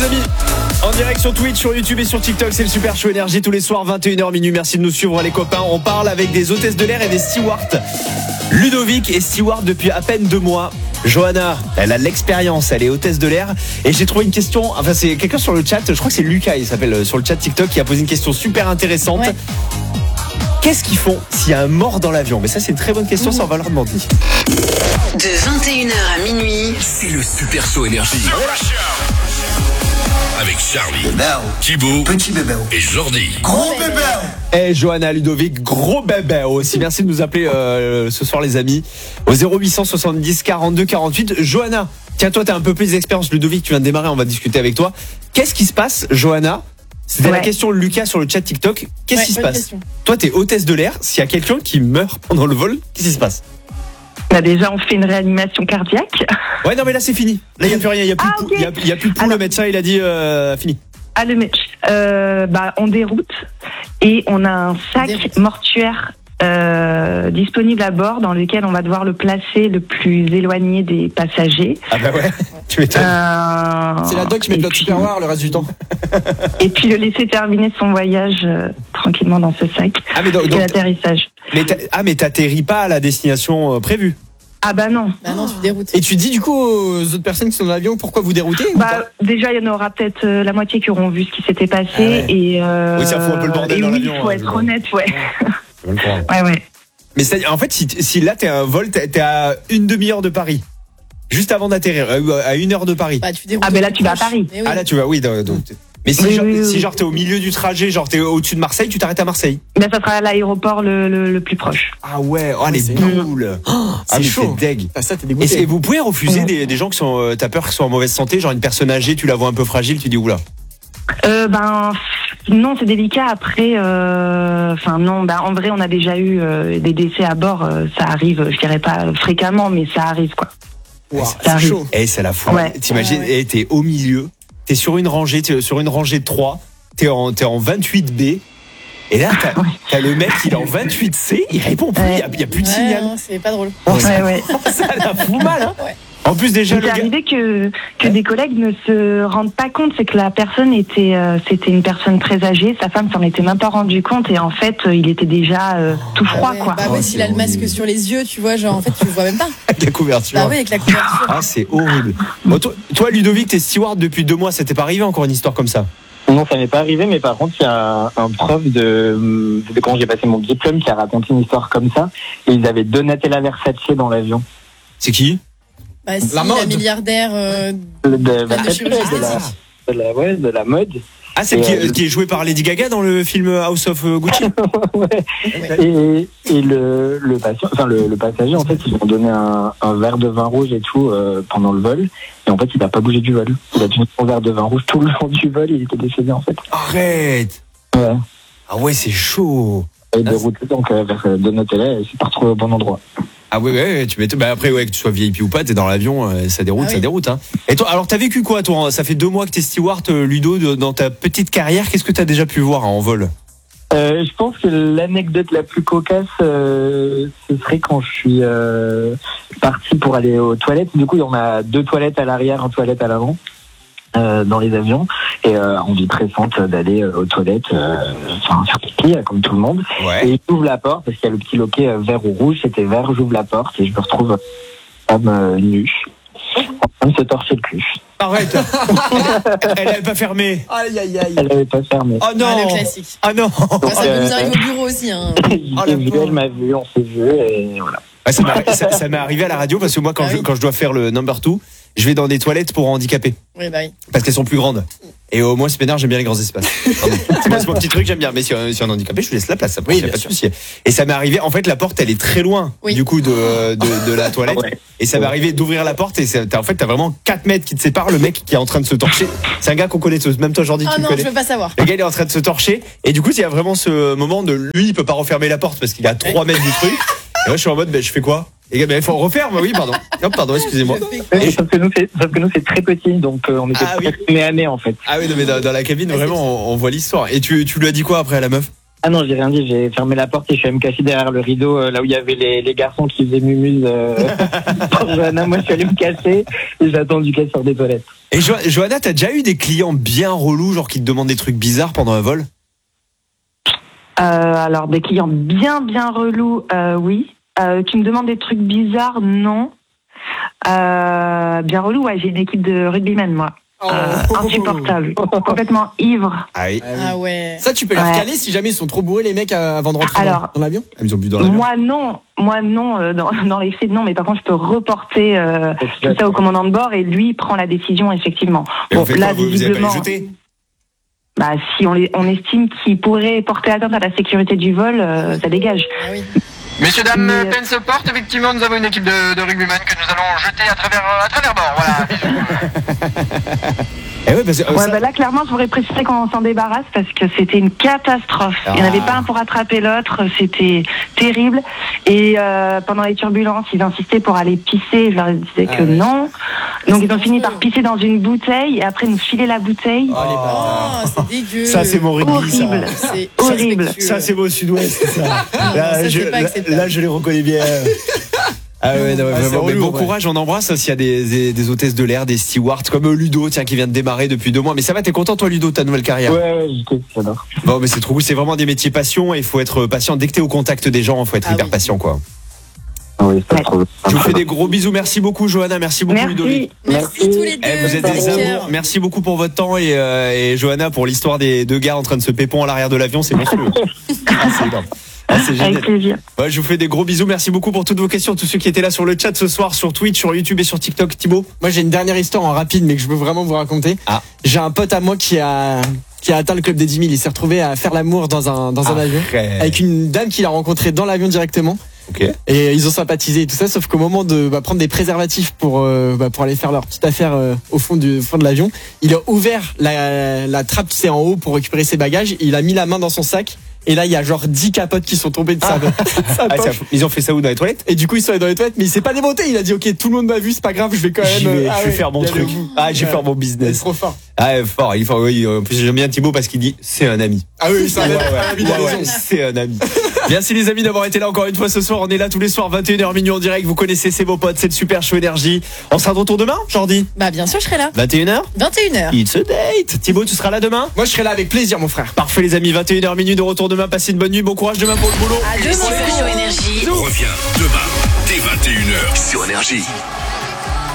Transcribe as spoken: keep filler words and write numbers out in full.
les amis. En direct sur Twitch, sur YouTube et sur TikTok, c'est le Super Show Énergie tous les soirs vingt et une heures minuit. Merci de nous suivre les copains. On parle avec des hôtesses de l'air et des stewards. Ludovic est steward depuis à peine deux mois. Johanna, elle a de l'expérience, elle est hôtesse de l'air. Et j'ai trouvé une question, enfin c'est quelqu'un sur le chat, je crois que c'est Lucas, il s'appelle sur le chat TikTok, qui a posé une question super intéressante. Ouais. Qu'est-ce qu'ils font s'il y a un mort dans l'avion? Mais ça c'est une très bonne question, mmh. ça on va leur demander. De vingt et une heures à minuit, c'est le Super Show Énergie. Avec Charlie, Thibaut, Petit Bébé et Jordi. Gros bébé. Et Johanna, Ludovic, gros bébé aussi. Merci de nous appeler euh, ce soir les amis. Au zéro huit cent soixante-dix quarante-deux quarante-huit. Johanna, tiens toi t'as un peu plus d'expérience. Ludovic, tu viens de démarrer, on va discuter avec toi. Qu'est-ce qui se passe, Johanna? C'était ouais. la question de Lucas sur le chat TikTok. Qu'est-ce ouais, qui se passe question. Toi t'es hôtesse de l'air. S'il y a quelqu'un qui meurt pendant le vol, qu'est-ce qui se passe? Bah déjà, on fait une réanimation cardiaque. Ouais, non, mais là, c'est fini. Là, il n'y a plus rien. Il n'y a, ah, okay. a, a plus de pouls. Le médecin, il a dit euh, fini. Ah, le médecin. Euh, bah, on déroute et on a un sac mortuaire euh, disponible à bord dans lequel on va devoir le placer le plus éloigné des passagers. Ah, bah ouais. Tu m'étonnes. Euh, c'est la doc qui met de l'autre superware le reste du temps. Et puis le laisser terminer son voyage euh, tranquillement dans ce sac. Ah, mais donc, donc l'atterrissage. Mais ah, mais t'atterris pas à la destination euh, prévue? Ah bah non. Bah non, tu déroutes. Et tu dis du coup aux autres personnes qui sont dans l'avion pourquoi vous déroutez? Bah déjà il y en aura peut-être euh, la moitié qui auront vu ce qui s'était passé. Ah ouais. Et euh, oui, ça fout un peu le bordel et dans oui, l'avion. Il faut hein, être honnête, ouais. Ouais, ouais, ouais. Mais c'est, en fait, si, si là t'es à un vol, t'es, t'es à une demi-heure de Paris, juste avant d'atterrir, à une heure de Paris. Bah, tu déroutes. Ah ben là tu vas à Paris. Oui. Ah là tu vas, oui. Donc, donc, mais si, oui, genre, oui, oui. si genre t'es au milieu du trajet, genre t'es au-dessus de Marseille, tu t'arrêtes à Marseille. Ben ça sera à l'aéroport le, le, le plus proche. Ah ouais, oh les boules. Oh, c'est ah, chaud. C'est deg. Ah, ça t'es dégoûté. Et, et vous pouvez refuser mmh. des, des gens qui sont, euh, t'as peur qu'ils soient en mauvaise santé, genre une personne âgée, tu la vois un peu fragile, tu dis oula. Euh, ben non, c'est délicat. Après, enfin euh, non, ben en vrai, on a déjà eu euh, des décès à bord. Euh, ça arrive, je dirais pas fréquemment, mais ça arrive quoi. Wow, ça c'est arrive. Chaud. Et c'est la folie. Ouais. T'imagines, ouais, ouais. Et t'es au milieu, t'es sur une rangée, t'es sur une rangée de trois, t'es en, t'es en vingt-huit B. Et là, t'as, ouais. t'as le mec, il est en vingt-huit C, il répond plus, il ouais. n'y a, a plus de ouais, signal. Non, c'est pas drôle. Oh, ça, ouais, ouais. ça la fout mal, hein. Ouais. En plus, déjà, c'est arrivé que, que ouais. des collègues ne se rendent pas compte, c'est que la personne était, euh, c'était une personne très âgée, sa femme s'en était même pas rendu compte et en fait, euh, il était déjà euh, tout froid, ah ouais, quoi. Bah ouais, oh, s'il a le masque sur les yeux, tu vois, genre, en fait, tu le vois même pas. Avec la couverture. Bah oui, avec la couverture. Ah, c'est horrible. Bon, toi, toi, Ludovic, t'es steward depuis deux mois, ça t'est pas arrivé encore une histoire comme ça? Non, ça m'est pas arrivé, mais par contre, il y a un prof de, de quand j'ai passé mon diplôme qui a raconté une histoire comme ça, et ils avaient Donatella Versace dans l'avion. C'est qui? Bah, si, la, la milliardaire euh, de, de, Versace, de, la, de, la, ouais, de la mode. Ah, c'est qui, euh, qui est joué par Lady Gaga dans le film House of Gucci. Ouais. Et, et le, le, patient, enfin, le, le passager, en fait, ils lui ont donné un, un verre de vin rouge et tout euh, pendant le vol. Et en fait, il n'a pas bougé du vol. Il a tenu son verre de vin rouge tout le long du vol et il était décédé, en fait. Arrête. Ouais. Ah ouais, c'est chaud. Et dérouté donc euh, vers Donatella et c'est pas retrouvé au bon endroit. Ah ouais, ouais, tu m'étonnes. Bah après, ouais, que tu sois V I P ou pas, t'es dans l'avion, euh, ça déroute, ah oui. ça déroute. Hein. Et toi, alors t'as vécu quoi, toi? Ça fait deux mois que t'es steward, Ludo, de, dans ta petite carrière. Qu'est-ce que t'as déjà pu voir hein, en vol? euh, Je pense que l'anecdote la plus cocasse, euh, ce serait quand je suis euh, parti pour aller aux toilettes. Du coup, on a deux toilettes à l'arrière, une toilette à l'avant. Euh, dans les avions et euh, envie pressante d'aller euh, aux toilettes euh, enfin faire pipi comme tout le monde ouais. Et j'ouvre la porte parce qu'il y a le petit loquet euh, vert ou rouge, c'était vert, j'ouvre la porte et je me retrouve femme euh, nue en train de se torcher le cul. Arrête. Elle n'avait pas fermé. Aïe aïe aïe. Elle n'avait pas fermé. Oh non. Ah, le classique. Ah non. Donc, ça euh, nous arrive au bureau aussi hein. Oh, vu, elle m'a vu, on s'est vu et voilà. Ouais, ça, m'est, ça, ça m'est arrivé à la radio parce que moi quand, ah, je, oui. quand je dois faire le number two, je vais dans des toilettes pour handicapés. Oui, bah oui. Parce qu'elles sont plus grandes. Et au moins, c'est pénard, j'aime bien les grands espaces. C'est moi, c'est mon petit truc, j'aime bien. Mais si, si on est handicapé, je lui laisse la place. Après, il n'y a pas de souci. Et ça m'est arrivé, en fait, la porte, elle est très loin, oui. du coup, de, de, de la toilette. Ah ouais. Et ça m'est arrivé d'ouvrir la porte et c'est, t'as, en fait, t'as vraiment quatre mètres qui te séparent. Le mec qui est en train de se torcher. C'est un gars qu'on connaît tous. Même toi, Jordi, oh tu non, le connais. Je veux pas savoir. Le gars, il est en train de se torcher. Et du coup, il y a vraiment ce moment de lui, il peut pas refermer la porte parce qu'il est à trois mètres du truc. Et moi, je suis en mode, ben, je fais quoi? Et ben, il faut refaire, bah oui, pardon. Non, pardon, excusez-moi. Et sauf que nous, c'est, sauf que nous, c'est très petit, donc euh, on était ah, oui. nez à nez, en fait. Ah oui, non, mais dans, dans la cabine, vraiment, on, on voit l'histoire. Et tu, tu lui as dit quoi après à la meuf? Ah non, j'ai rien dit, j'ai fermé la porte et je suis allé me cacher derrière le rideau, euh, là où il y avait les, les garçons qui faisaient mumuse. Euh, pour Johanna, moi je suis allé me cacher et j'ai attendu qu'elle sorte des toilettes. Et jo- Johanna, t'as déjà eu des clients bien relous, genre qui te demandent des trucs bizarres pendant un vol? Euh, alors, des clients bien, bien relous, euh, oui. Euh, qui me demandent des trucs bizarres, non. Euh, bien relou, ouais, j'ai une équipe de rugbymen, moi. Oh. Euh, insupportable. Complètement ivre. Ah oui. Ah ouais. Ça, tu peux les Ouais. recaler si jamais ils sont trop bourrés, les mecs, euh, avant de rentrer Alors, dans, dans l'avion? Ah, ils ont bu dans l'avion. Moi, non. Moi, non. euh, dans, dans les faits, non. Mais par contre, je peux reporter euh, tout ça au commandant de bord et lui prend la décision, effectivement. Et Bon, vous faites là, quoi, vous, vous avez pas visiblement, les jeter? bah, si on, les, on estime qu'il pourrait porter atteinte à la sécurité du vol, euh, ça dégage. Ah oui. Messieurs, dames, Mais, euh, peine se porte. Effectivement, nous avons une équipe de, de rugbyman que nous allons jeter à travers, à travers bord. Voilà. Eh ouais, parce que, euh, Ouais, ça- bah là, clairement, je voudrais préciser qu'on s'en débarrasse parce que c'était une catastrophe. Il n'y en avait Ah. pas un pour attraper l'autre, c'était terrible. Et euh, pendant les turbulences, ils insistaient pour aller pisser. Je leur disais Ah que ouais. non. Donc C'est ils ont fini dangereux. par pisser dans une bouteille et après nous filer la bouteille. Oh, les bâtards. Oh, c'est dégueu. ça, c'est mon rugby, Horrible. ça. C'est Horrible. irrespectueux. Ça, c'est mon sud-ouest, ça. Non, Là, ça, je, c'est pas là, acceptable. là, je les reconnais bien. Ah ouais, non, Ah, vraiment, c'est relou, mais bon ouais. courage, on embrasse s'il y a des, des, des hôtesses de l'air, des stewards, comme euh, Ludo, tiens, qui vient de démarrer depuis deux mois. Mais ça va, t'es content, toi, Ludo, de ta nouvelle carrière? Ouais, ouais, j'étais, j'adore. Bon, mais c'est trop cool, c'est vraiment des métiers passion et il faut être patient. Dès que t'es au contact des gens, il faut être Ah hyper oui. patient, quoi. Oui, c'est pas Ouais. trop. Je vous fais des gros bisous, merci beaucoup, Johanna, merci beaucoup, Ludovic. Merci. Merci tous les deux. Eh, vous êtes des Pierre. amours. Merci beaucoup pour votre temps et, euh, et Johanna pour l'histoire des deux gars en train de se pépon à l'arrière de l'avion, c'est monstrueux. Ah, c'est énorme. Ah, c'est génial. Avec plaisir. Ouais, je vous fais des gros bisous. Merci beaucoup pour toutes vos questions, tous ceux qui étaient là sur le chat ce soir, sur Twitch, sur YouTube et sur TikTok. Thibaut. Moi, j'ai une dernière histoire en rapide, mais que je veux vraiment vous raconter. Ah. J'ai un pote à moi qui a, qui a atteint le club des dix mille. Il s'est retrouvé à faire l'amour dans un, dans un avion. Arrête. Avec une dame qu'il a rencontrée dans l'avion directement. Ok. Et ils ont sympathisé et tout ça, sauf qu'au moment de bah, prendre des préservatifs pour euh, bah, pour aller faire leur petite affaire euh, au fond du au fond de l'avion, il a ouvert la, la trappe, tu sais, en haut pour récupérer ses bagages. Il a mis la main dans son sac. Et là, il y a genre dix capotes qui sont tombées de sa, de sa Ah, poche. ça- ils ont fait ça où, dans les toilettes? Et du coup, ils sont allés dans les toilettes, mais il s'est pas démonté. Il a dit, ok, tout le monde m'a vu, c'est pas grave, je vais quand même. J'y vais, ah je vais ouais, faire mon il allait truc. au bout. Ah, je vais Ouais. faire mon C'est business. trop fort. Ah, fort. Il faut, oui, en plus, j'aime bien Thibaut parce qu'il dit, c'est un ami. Ah oui, ça Ouais, a ouais, ouais, ouais, c'est un ami. Merci les amis d'avoir été là encore une fois ce soir. On est là tous les soirs, vingt et une heures minuit en direct. Vous connaissez, c'est vos potes, c'est le Super Show Énergie. On sera de retour demain, Jordi? Bah bien sûr, je serai là. vingt et une heures? vingt et une heures. It's a date. Thibaut, tu seras là demain? Moi, je serai là avec plaisir, mon frère. Parfait les amis, vingt et une heures minuit de retour demain. Passez une bonne nuit, bon courage demain pour le boulot. À Le demain. Super Show Énergie. Reviens demain dès vingt et une heures sur Énergie.